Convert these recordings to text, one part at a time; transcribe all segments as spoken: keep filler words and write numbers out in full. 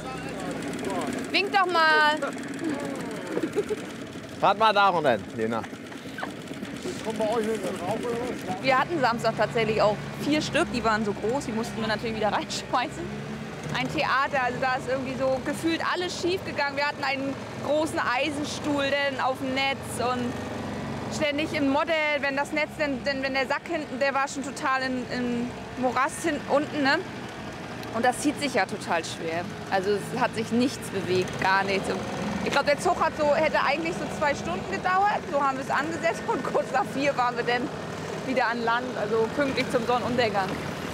Wink doch mal. Fahrt mal da runter, Lena. Wir hatten Samstag tatsächlich auch vier Stück, die waren so groß, die mussten wir natürlich wieder reinschmeißen. Ein Theater, also da ist irgendwie so gefühlt alles schief gegangen. Wir hatten einen großen Eisenstuhl denn auf dem Netz und ständig im Modell, wenn das Netz, denn, denn wenn der Sack hinten, der war schon total in, in Morast hinten unten, ne? Und das zieht sich ja total schwer. Also es hat sich nichts bewegt, gar nichts. Und ich glaube, der Zug hat so, hätte eigentlich so zwei Stunden gedauert. So haben wir es angesetzt und kurz nach vier waren wir dann wieder an Land, also pünktlich zum Sonnenuntergang.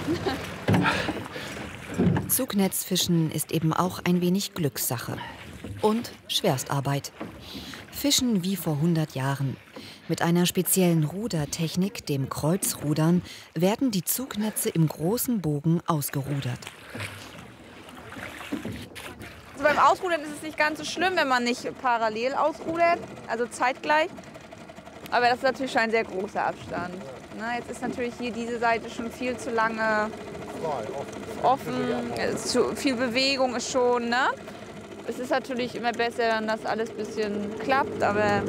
Zugnetzfischen ist eben auch ein wenig Glückssache. Und Schwerstarbeit. Fischen wie vor hundert Jahren. Mit einer speziellen Rudertechnik, dem Kreuzrudern, werden die Zugnetze im großen Bogen ausgerudert. Also beim Ausrudern ist es nicht ganz so schlimm, wenn man nicht parallel ausrudert, also zeitgleich. Aber das ist natürlich schon ein sehr großer Abstand. Na, jetzt ist natürlich hier diese Seite schon viel zu lange offen, zu viel Bewegung ist schon. Ne? Es ist natürlich immer besser, wenn das alles ein bisschen klappt, aber...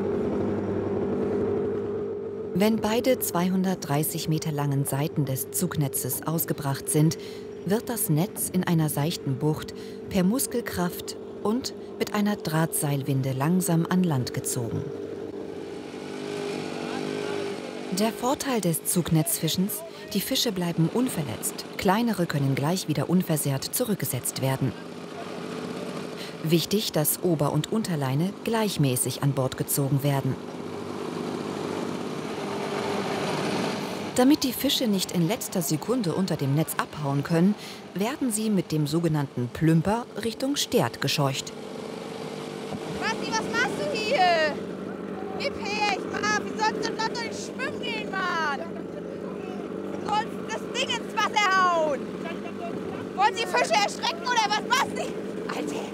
Wenn beide zweihundertdreißig Meter langen Seiten des Zugnetzes ausgebracht sind, wird das Netz in einer seichten Bucht per Muskelkraft und mit einer Drahtseilwinde langsam an Land gezogen. Der Vorteil des Zugnetzfischens: die Fische bleiben unverletzt, kleinere können gleich wieder unversehrt zurückgesetzt werden. Wichtig, dass Ober- und Unterleine gleichmäßig an Bord gezogen werden. Damit die Fische nicht in letzter Sekunde unter dem Netz abhauen können, werden sie mit dem sogenannten Plümper Richtung Stert gescheucht. Basti, was machst du hier? Gib her, ich mach, wie sollst du denn noch nicht schwimmen gehen, Mann? Du sollst das Ding ins Wasser hauen. Wollen Sie Fische erschrecken oder was, Basti? Alter.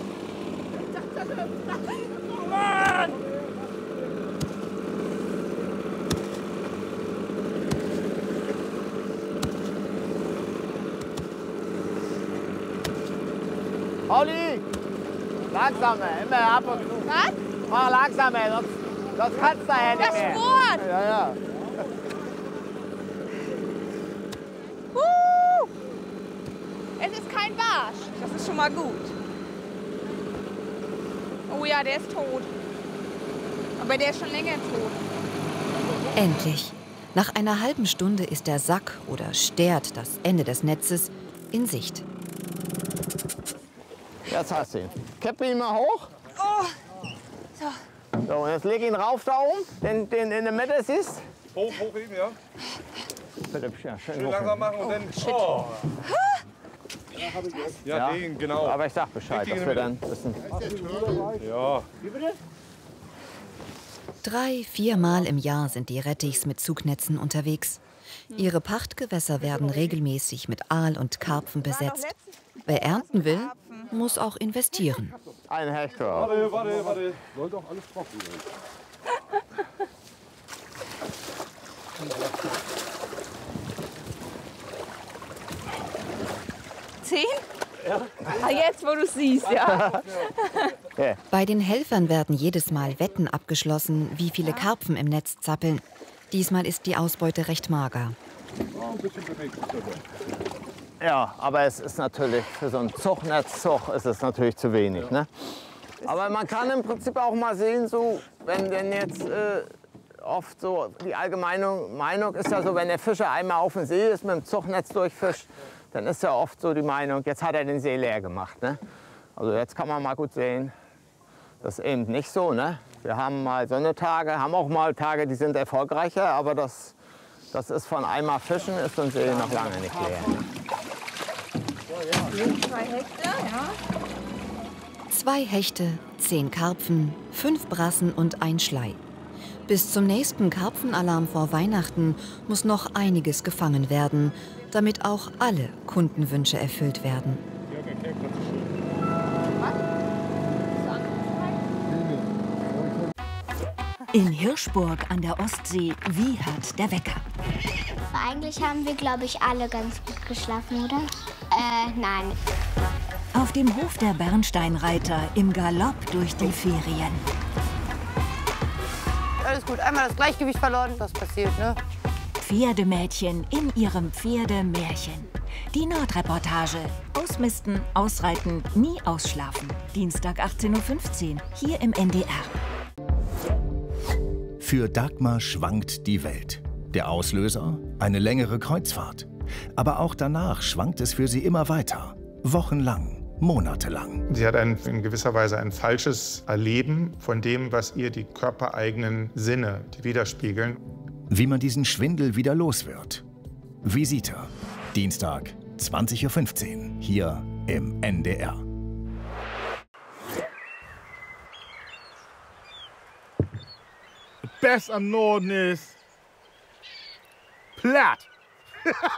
Mann! Pauli, langsamer, immer ab und zu. Was? Mach langsamer, sonst, sonst kannst du daher nicht Das mehr. Sport! Ja, ja. Uh! Es ist kein Barsch. Das ist schon mal gut. Oh ja, der ist tot. Aber der ist schon länger tot. Endlich. Nach einer halben Stunde ist der Sack oder Stert, das Ende des Netzes, in Sicht. Jetzt hast du ihn. Kipp ihn mal hoch. Oh. So. So, und jetzt leg ihn rauf da oben, den, den in der Mitte siehst. Hoch, hochheben, ja. Bitte, ja, schön Schön hoch. langsam machen und dann... Oh. Ja, Ja. den, genau. Aber ich sag Bescheid, dass wir dann wissen. Ja. Drei, viermal im Jahr sind die Rettichs mit Zugnetzen unterwegs. Ihre Pachtgewässer werden regelmäßig mit Aal und Karpfen besetzt. Wer ernten will, muss auch investieren. Ein Hektar. Warte, warte, warte. Sollte auch alles drauf sein. Zehn? Ja. Ah, jetzt, wo du siehst, ja. Yeah. Bei den Helfern werden jedes Mal Wetten abgeschlossen, wie viele Karpfen im Netz zappeln. Diesmal ist die Ausbeute recht mager. Ja, aber es ist natürlich für so einen Zugnetzzug ist es natürlich zu wenig. Ne? Aber man kann im Prinzip auch mal sehen, so, wenn denn jetzt äh, oft so die allgemeine Meinung ist ja so, wenn der Fischer einmal auf dem See ist, mit dem Zugnetz durchfischt, dann ist ja oft so die Meinung, jetzt hat er den See leer gemacht. Ne? Also jetzt kann man mal gut sehen, das ist eben nicht so. Ne? Wir haben mal so eine Tage, haben auch mal Tage, die sind erfolgreicher, aber das, das ist von einmal Fischen, ist so ein See noch lange nicht leer. Ne? Zwei Hechte, ja. Zwei Hechte, zehn Karpfen, fünf Brassen und ein Schlei. Bis zum nächsten Karpfenalarm vor Weihnachten muss noch einiges gefangen werden, damit auch alle Kundenwünsche erfüllt werden. In Hirschburg an der Ostsee wiehert der Wecker. Eigentlich haben wir, glaube ich, alle ganz gut geschlafen, oder? Äh, nein. Auf dem Hof der Bernsteinreiter im Galopp durch die Ferien. Alles gut, einmal das Gleichgewicht verloren, was passiert, ne? Pferdemädchen in ihrem Pferdemärchen. Die Nordreportage. Ausmisten, ausreiten, nie ausschlafen. Dienstag achtzehn Uhr fünfzehn, hier im N D R. Für Dagmar schwankt die Welt. Der Auslöser? Eine längere Kreuzfahrt. Aber auch danach schwankt es für sie immer weiter. Wochenlang, monatelang. Sie hat ein, in gewisser Weise ein falsches Erleben von dem, was ihr die körpereigenen Sinne widerspiegeln. Wie man diesen Schwindel wieder los wird. Visite. Dienstag, zwanzig Uhr fünfzehn, hier im N D R. The best am Norden ist platt.